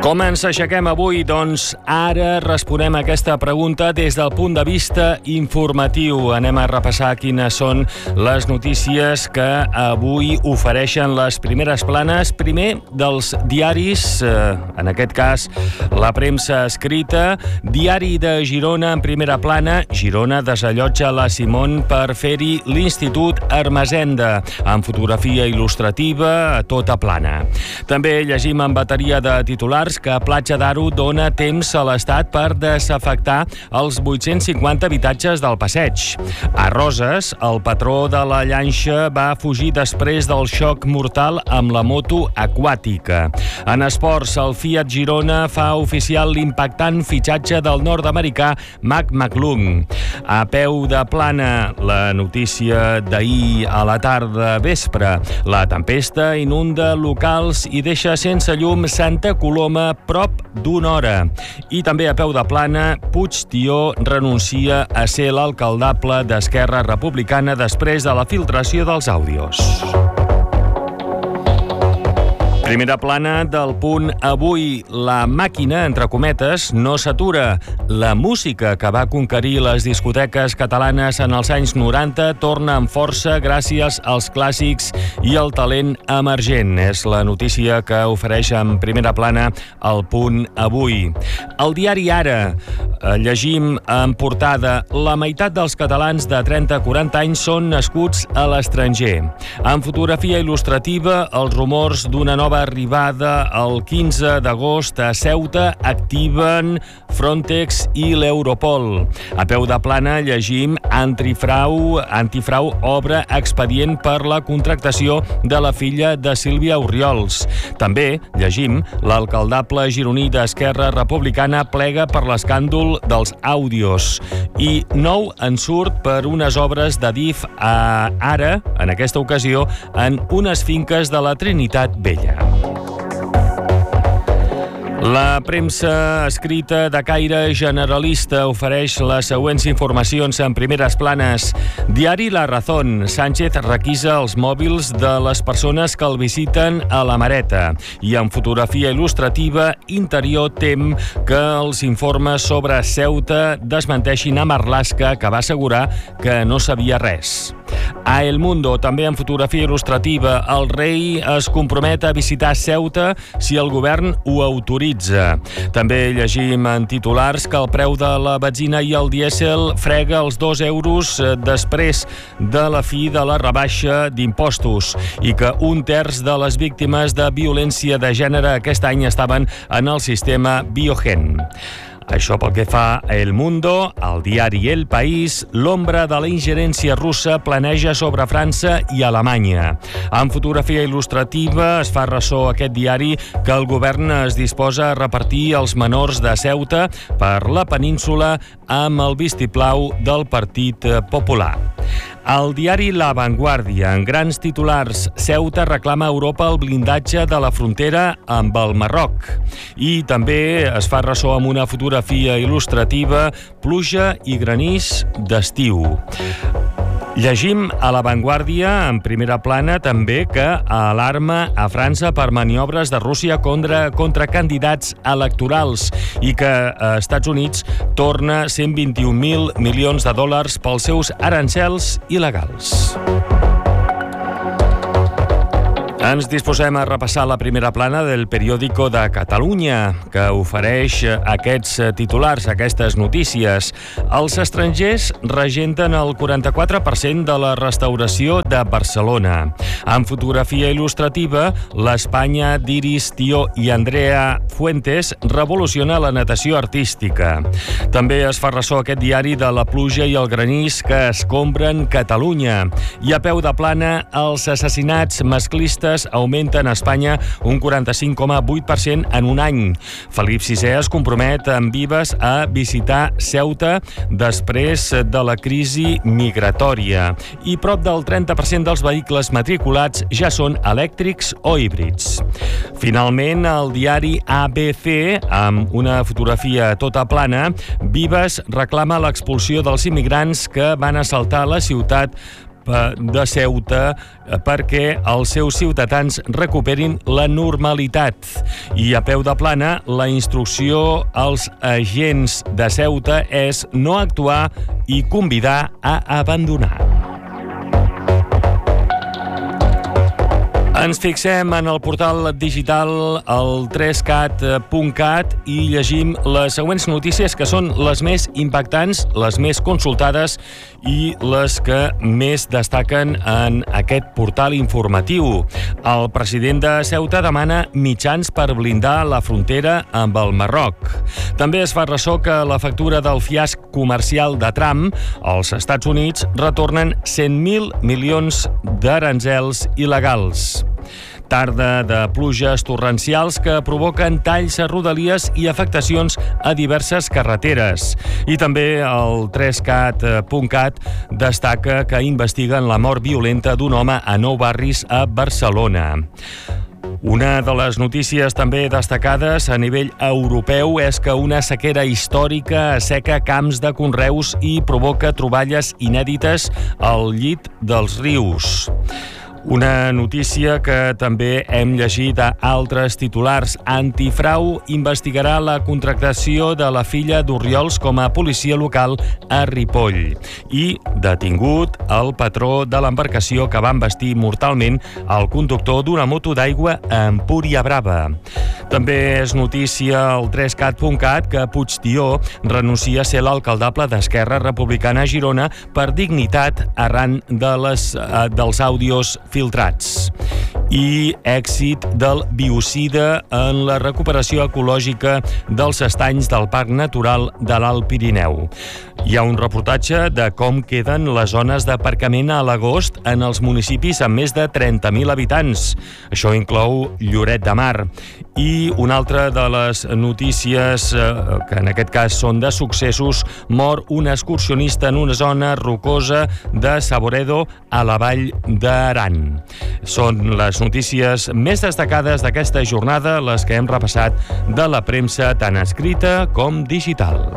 Com ens aixequem avui? Doncs ara responem a aquesta pregunta des del punt de vista informatiu. Anem a repassar quines són les notícies que avui ofereixen les primeres planes. Primer, dels diaris, en aquest cas, la premsa escrita. Diari de Girona en primera plana. Girona desallotja la Simón per fer-hi l'Institut Ermessenda, amb fotografia il·lustrativa a tota plana. També llegim en bateria de titulars que Platja d'Aro dona temps a l'Estat per desafectar els 850 habitatges del passeig. A Roses, el patró de la llanxa va fugir després del xoc mortal amb la moto aquàtica. En esports, el Fiat Girona fa oficial l'impactant fitxatge del nord-americà Mac McClung. A peu de plana, la notícia d'ahir a la tarda vespre. La tempesta inunda locals i deixa sense llum Santa Coloma prop d'una hora. I també a peu de plana, Puigtió renuncia a ser l'alcaldable d'Esquerra Republicana després de la filtració dels àudios. Primera plana del Punt avui. La màquina, entre cometes, no s'atura. La música que va conquerir les discoteques catalanes en els anys 90 torna amb força gràcies als clàssics i al talent emergent. És la notícia que ofereix en primera plana el Punt avui. Al diari Ara llegim en portada: la meitat dels catalans de 30 a 40 anys són nascuts a l'estranger. En fotografia il·lustrativa, els rumors d'una nova arribada el 15 d'agost a Ceuta activen Frontex i l'Europol. A peu de plana llegim Antifrau obre expedient per la contractació de la filla de Sílvia Orriols. També llegim l'alcaldable gironí d'Esquerra Republicana plega per l'escàndol dels àudios. I nou en surt per unes obres de DIF ara, en aquesta ocasió, en unes finques de la Trinitat Vella. La premsa escrita de caire generalista ofereix les següents informacions en primeres planes. Diari La Razón. Sánchez requisa els mòbils de les persones que el visiten a la Mareta. I en fotografia il·lustrativa, Interior tem que els informes sobre Ceuta desmenteixin a Marlaska, que va assegurar que no sabia res. A El Mundo, també en fotografia il·lustrativa, el rei es compromet a visitar Ceuta si el govern ho autoritza. També llegim en titulars que el preu de la benzina i el dièsel frega els 2 euros després de la fi de la rebaixa d'impostos i que 1/3 de les víctimes de violència de gènere aquest any estaven en el sistema Biogen. Això pel que fa a El Mundo. Al diari El País, l'ombra de la ingerència russa planeja sobre França i Alemanya. En fotografia il·lustrativa es fa ressò aquest diari que el govern es disposa a repartir els menors de Ceuta per la península amb el vistiplau del Partit Popular. Al diari La Vanguardia, en grans titulars, Ceuta reclama a Europa el blindatge de la frontera amb el Marroc. I també es fa ressò amb una fotografia il·lustrativa, pluja i granís d'estiu. Llegim a La Vanguardia, en primera plana, també que alarma a França per maniobres de Rússia contra candidats electorals i que a Estats Units torna 121.000 milions de dòlars pels seus arancels il·legals. Ens disposem a repassar la primera plana del Periódico de Catalunya, que ofereix aquests titulars, aquestes notícies. Els estrangers regenten el 44% de la restauració de Barcelona. En fotografia il·lustrativa, l'Espanya d'Iris Tió i Andrea Fuentes revoluciona la natació artística. També es fa ressò aquest diari de la pluja i el granís que escombren Catalunya. I a peu de plana, els assassinats masclistes augmenten a Espanya un 45,8% en un any. Felip VI es compromet amb Vives a visitar Ceuta després de la crisi migratòria. I prop del 30% dels vehicles matriculats ja són elèctrics o híbrids. Finalment, el diari ABC, amb una fotografia tota plana, Vives reclama l'expulsió dels immigrants que van assaltar la ciutat de Ceuta perquè els seus ciutadans recuperin la normalitat. I a peu de plana, la instrucció als agents de Ceuta és no actuar i convidar a abandonar. Ens fixem en el portal digital el 3cat.cat i llegim les següents notícies que són les més impactants, les més consultades i les que més destaquen en aquest portal informatiu. El president de Ceuta demana mitjans per blindar la frontera amb el Marroc. També es fa ressò que la factura del fiasc comercial de Trump als Estats Units retornen 100.000 milions d'aranzels il·legals. Tarda de pluges torrencials que provoquen talls a rodalies i afectacions a diverses carreteres. I també el 3cat.cat destaca que investiguen la mort violenta d'un home a 9 barris a Barcelona. Una de les notícies també destacades a nivell europeu és que una sequera històrica asseca camps de conreus i provoca troballes inèdites al llit dels rius. Una notícia que també hem llegit a altres titulars. Antifrau investigarà la contractació de la filla d'Orriols com a policia local a Ripoll. I detingut el patró de l'embarcació que va embestir mortalment el conductor d'una moto d'aigua a Empúria Brava. També és notícia al 3cat.cat que Puigdió renuncia a ser l'alcaldable d'Esquerra Republicana a Girona per dignitat arran dels àudios filtrats. I èxit del biocida en la recuperació ecològica dels estanys del Parc Natural de l'Alt Pirineu. Hi ha un reportatge de com queden les zones d'aparcament a l'agost en els municipis amb més de 30.000 habitants. Això inclou Lloret de Mar. I una altra de les notícies, que en aquest cas són de successos, mor un excursionista en una zona rocosa de Saboredo a la Vall d'Aran. Són les notícies més destacades d'aquesta jornada, les que hem repassat de la premsa tant escrita com digital.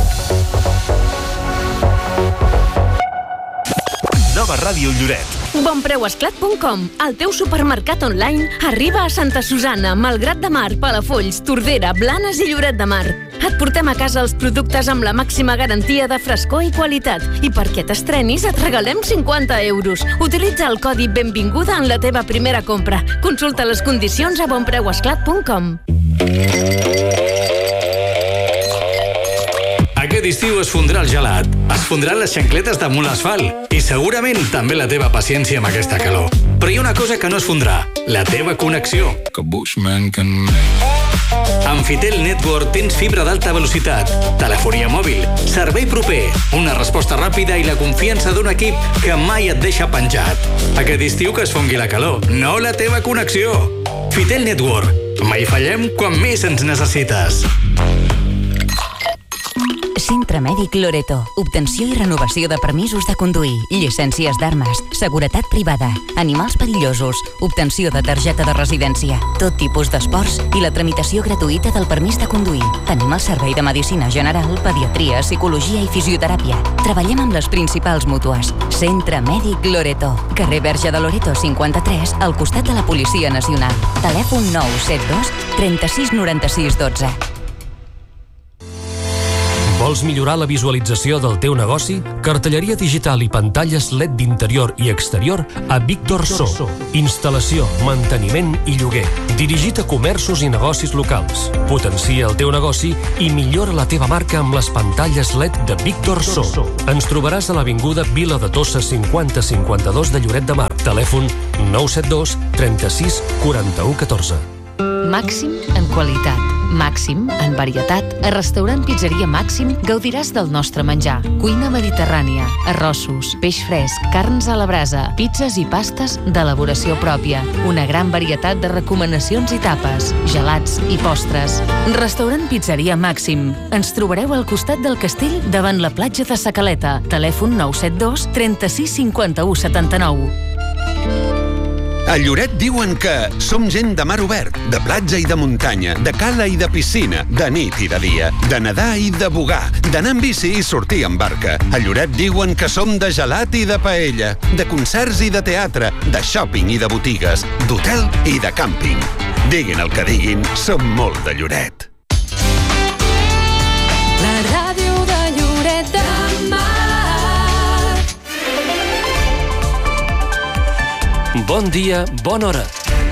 Nova Ràdio Lloret. Bonpreuesclat.com, el teu supermercat online, arriba a Santa Susanna, Malgrat de Mar, Palafolls, Tordera, Blanes i Lloret de Mar. Et portem a casa els productes amb la màxima garantia de frescor i qualitat. I perquè t'estrenis et regalem 50 euros. Utilitza el codi Benvinguda en la teva primera compra. Consulta les condicions a bonpreuesclat.com. Aquest estiu es fondrà el gelat, es fondran les xancletes damunt l'asfalt i segurament també la teva paciència amb aquesta calor. Però hi ha una cosa que no es fondrà, la teva connexió. Amb Fitel Network tens fibra d'alta velocitat, telefonia mòbil, servei proper, una resposta ràpida i la confiança d'un equip que mai et deixa penjat. Aquest estiu que es fongui la calor, no la teva connexió. Fitel Network, mai fallem quan més ens necessites. Centre Mèdic Loreto. Obtenció i renovació de permisos de conduir, llicències d'armes, seguretat privada, animals perillosos, obtenció de targeta de residència, tot tipus d'esports i la tramitació gratuïta del permís de conduir. Tenim el servei de medicina general, pediatria, psicologia i fisioteràpia. Treballem amb les principals mútues. Centre Mèdic Loreto. Carrer Verge de Loreto 53, al costat de la Policia Nacional. Telèfon 972 36 96 12. Vols millorar la visualització del teu negoci? Cartelleria digital i pantalles LED d'interior i exterior a Víctor So. Instal·lació, manteniment i lloguer. Dirigit a comerços i negocis locals. Potencia el teu negoci i millora la teva marca amb les pantalles LED de Víctor So. Ens trobaràs a l'avinguda Vila de Tossa 5052 de Lloret de Mar. Telèfon 972 36 41 14. Màxim en qualitat, màxim en varietat. A Restaurant Pizzeria Màxim gaudiràs del nostre menjar. Cuina mediterrània, arrossos, peix fresc, carns a la brasa, pizzas i pastes d'elaboració pròpia. Una gran varietat de recomanacions i tapes, gelats i postres. Restaurant Pizzeria Màxim. Ens trobareu al costat del castell davant la platja de Sa Caleta. Telèfon 972 36 51 79. A Lloret diuen que som gent de mar obert, de platja i de muntanya, de cala i de piscina, de nit i de dia, de nedar i de bugar, d'anar en bici i sortir en barca. A Lloret diuen que som de gelat i de paella, de concerts i de teatre, de shopping i de botigues, d'hotel i de càmping. Diguin el que diguin, som molt de Lloret. La ràdio de Lloret de Mar. Bon dia, bona hora.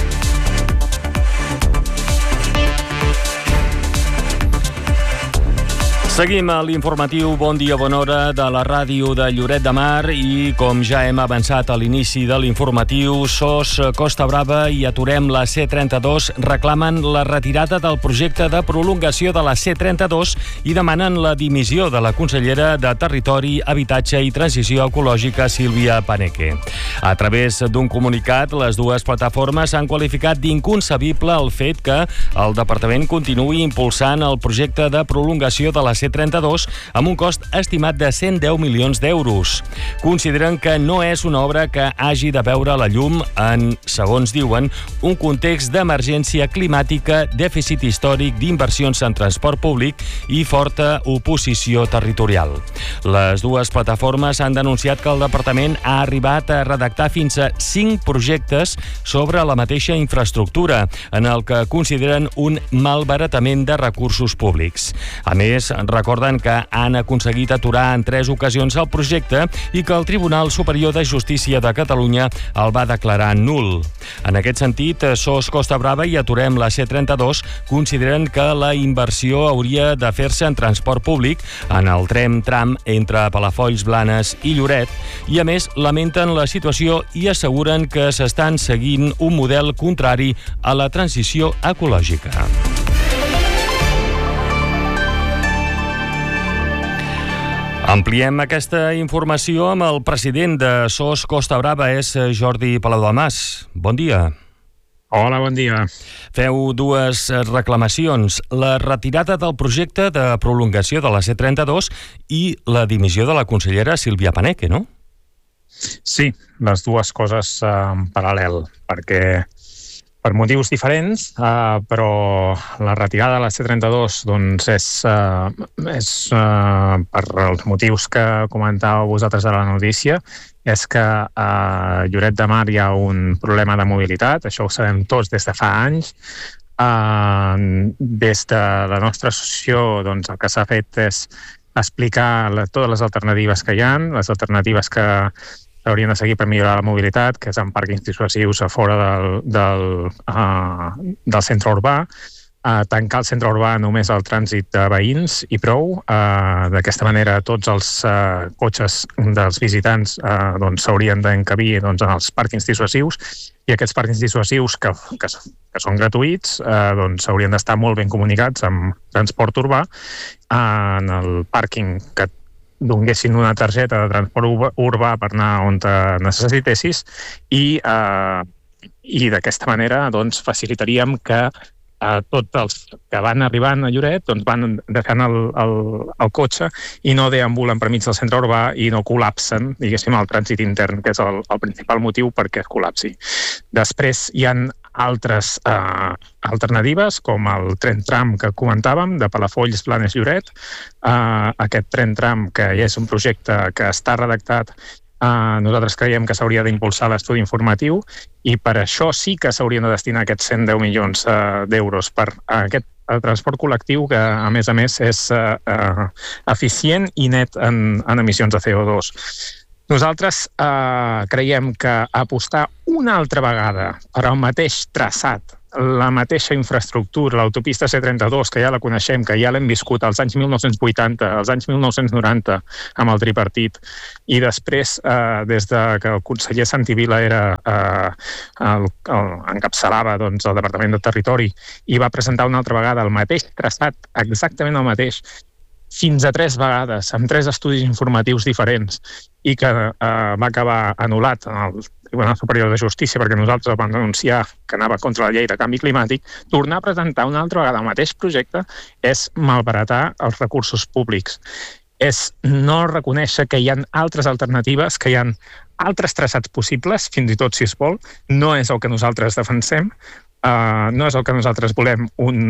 Seguim a l'informatiu Bon dia, bona hora de la ràdio de Lloret de Mar i, com ja hem avançat a l'inici de l'informatiu, SOS, Costa Brava i Aturem la C32 reclamen la retirada del projecte de prolongació de la C32 i demanen la dimissió de la consellera de Territori, Habitatge i Transició Ecològica, Sílvia Paneque. A través d'un comunicat, les dues plataformes han qualificat d'inconcebible el fet que el departament continuï impulsant el projecte de prolongació de la C32 amb un cost estimat de 110 milions d'euros. Consideren que no és una obra que hagi de veure la llum en, segons diuen, un context d'emergència climàtica, dèficit històric d'inversions en transport públic i forta oposició territorial. Les dues plataformes han denunciat que el departament ha arribat a redactar fins a 5 projectes sobre la mateixa infraestructura, en el que consideren un malbaratament de recursos públics. A més, recorden que han aconseguit aturar en 3 ocasions el projecte i que el Tribunal Superior de Justícia de Catalunya el va declarar nul. En aquest sentit, SOS Costa Brava i Aturem la C32 consideren que la inversió hauria de fer-se en transport públic en el tram entre Palafolls, Blanes i Lloret i, a més, lamenten la situació i asseguren que s'estan seguint un model contrari a la transició ecològica. Ampliem aquesta informació amb el president de SOS Costa Brava, és Jordi Palau-Delmas. Bon dia. Hola, bon dia. Feu dues reclamacions, la retirada del projecte de prolongació de la C32 i la dimissió de la consellera Sílvia Paneque, no? Sí, les dues coses en paral·lel, perquè per motius diferents, però la retirada de la C32 doncs és per els motius que comentàveu vosaltres a la notícia, és que a Lloret de Mar hi ha un problema de mobilitat, això ho sabem tots des de fa anys. Des de la nostra associació doncs, el que s'ha fet és explicar totes les alternatives que hi ha, les alternatives que haurien de seguir per millorar la mobilitat, que és en pàrquings dissuasius a fora del centre urbà, tancar el centre urbà només al trànsit de veïns i prou. D'aquesta manera tots els cotxes dels visitants s'haurien d'encabir en els pàrquings dissuasius i aquests pàrquings dissuasius que són gratuïts haurien d'estar molt ben comunicats amb transport urbà en el pàrquing que donguessin una targeta de transport urbà per anar on te necessitessis i d'aquesta manera facilitaríem que tots els que van arribant a Lloret van deixant el cotxe i no deambulen per mig del centre urbà i no col·lapsen, diguéssim, el trànsit intern, que és el principal motiu perquè es col·lapsi. Després hi ha altres alternatives, com el tren-tram que comentàvem, de Palafolls, Blanes, Lloret. Aquest tren-tram, que ja és un projecte que està redactat, nosaltres creiem que s'hauria d'impulsar l'estudi informatiu i per això sí que s'haurien de destinar aquests 110 milions d'euros per aquest transport col·lectiu que, a més, és eficient i net en emissions de CO2. Nosaltres creiem que apostar una altra vegada per al mateix traçat, la mateixa infraestructura, l'autopista C32, que ja la coneixem, que ja l'hem viscut als anys 1980, als anys 1990 amb el tripartit, i després, des que el conseller Santi Vila encapçalava el Departament de Territori i va presentar una altra vegada el mateix traçat, exactament el mateix, fins a 3 vegades, amb 3 estudis informatius diferents, i que va acabar anul·lat en el Tribunal Superior de Justícia perquè nosaltres vam denunciar que anava contra la llei de canvi climàtic, tornar a presentar una altra vegada el mateix projecte és malbaratar els recursos públics. És no reconèixer que hi ha altres alternatives, que hi ha altres traçats possibles, fins i tot si es vol. No és el que nosaltres defensem, no és el que nosaltres volem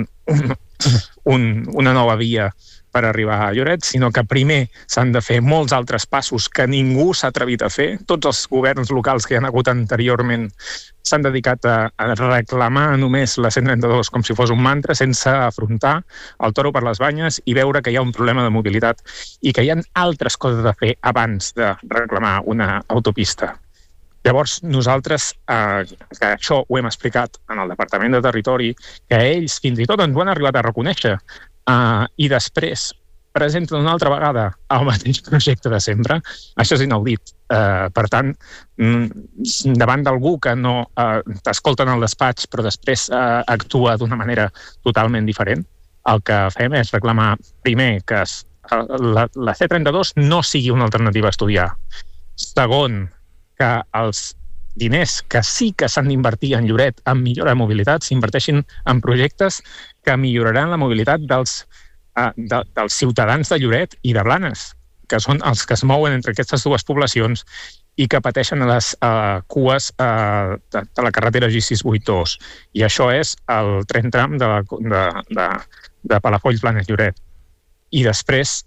una nova via per arribar a Lloret, sinó que primer s'han de fer molts altres passos que ningú s'ha atrevit a fer. Tots els governs locals que hi ha hagut anteriorment s'han dedicat a reclamar només la 132 com si fos un mantra, sense afrontar el toro per les banyes i veure que hi ha un problema de mobilitat i que hi ha altres coses a fer abans de reclamar una autopista. Llavors, nosaltres, que això ho hem explicat en el Departament de Territori, que ells fins i tot ens ho han arribat a reconèixer, i després presenten una altra vegada el mateix projecte de sempre, això és inaudit. Per tant, davant d'algú que no t'escolta en el despatx però després actua d'una manera totalment diferent, el que fem és reclamar primer que la C32 no sigui una alternativa a estudiar. Segon, que els diners que sí que s'han d'invertir en Lloret en millora de mobilitat s'inverteixin en projectes que milloraran la mobilitat dels ciutadans de Lloret i de Blanes, que són els que es mouen entre aquestes dues poblacions i que pateixen les cues de la carretera G682. I això és el tren tram de Palafolls, Blanes, Lloret. I després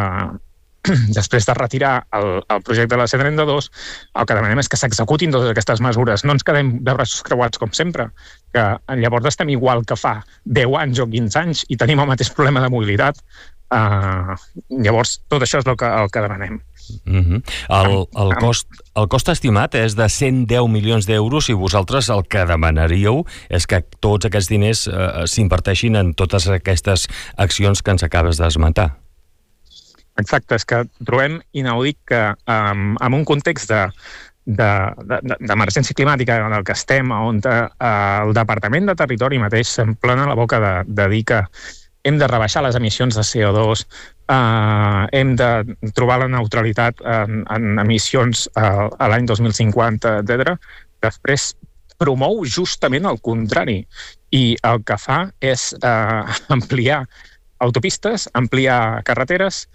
de retirar el projecte de la C32, el que demanem és que s'executin totes aquestes mesures. No ens quedem de braços creuats, com sempre, que llavors estem igual que fa 10 anys o 15 anys i tenim el mateix problema de mobilitat. Llavors, tot això és el que demanem. El cost estimat és de 110 milions d'euros i vosaltres el que demanaríeu és que tots aquests diners s'inverteixin en totes aquestes accions que ens acabes d'esmentar. Exacte, és que trobem inaudit que en un context d'emergència climàtica en el que estem, on el Departament de Territori mateix s'emplena la boca de dir que hem de rebaixar les emissions de CO2, hem de trobar la neutralitat en emissions a l'any 2050, etc. Després promou justament el contrari i el que fa és ampliar autopistes, ampliar carreteres,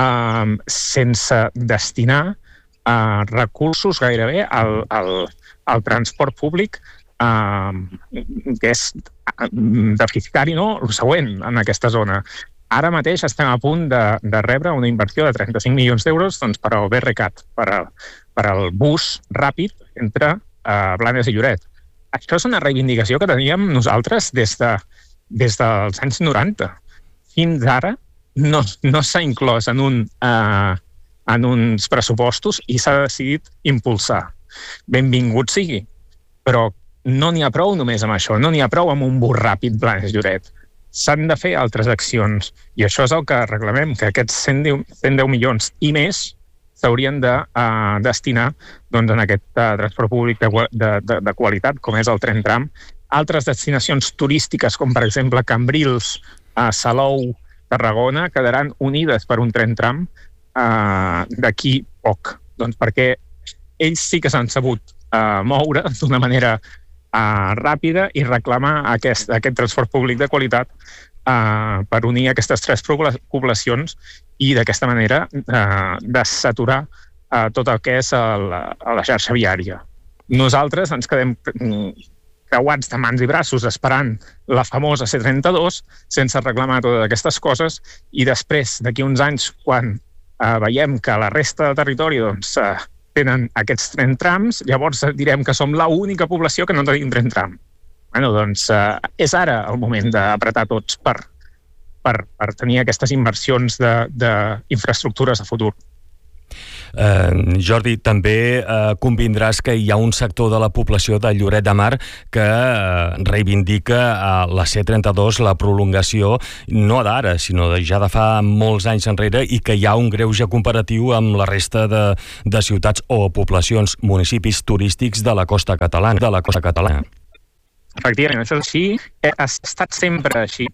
sense destinar recursos gairebé al transport públic, que és deficitari, no? El següent en aquesta zona. Ara mateix estem a punt de rebre una inversió de 35 milions d'euros per al BRCAT, per al bus ràpid entre Blanes i Lloret. Això és una reivindicació que teníem nosaltres des dels anys 90. Fins ara no s'ha inclòs en uns pressupostos i s'ha decidit impulsar. Benvingut sigui, però no n'hi ha prou només amb això, no n'hi ha prou amb un bus ràpid Blanes-Lloret. S'han de fer altres accions i això és el que reclamem, que aquests 110 milions i més s'haurien de destinar en aquest transport públic de qualitat, com és el tren tram. Altres destinacions turístiques, com per exemple Cambrils, Salou, Tarragona, quedaran unides per un tren tram d'aquí poc. Doncs perquè ells sí que s'han sabut moure d'una manera ràpida i reclamar aquest transport públic de qualitat per unir aquestes tres poblacions i d'aquesta manera desaturar tot el que és la xarxa viària. Nosaltres ens quedem creuats de mans i braços esperant la famosa C32 sense reclamar totes aquestes coses i després, d'aquí uns anys, quan veiem que la resta de territori tenen aquests tren trams, llavors direm que som l'única població que no tenim tren tram. Doncs és ara el moment d'apretar tots per tenir aquestes inversions d'infraestructures a futur. Jordi, també convindràs que hi ha un sector de la població de Lloret de Mar que reivindica la C32, la prolongació, no d'ara, sinó ja de fa molts anys enrere, i que hi ha un greuge comparatiu amb la resta de ciutats o poblacions, municipis turístics de la costa catalana. Efectivament, això sí, ha estat sempre així.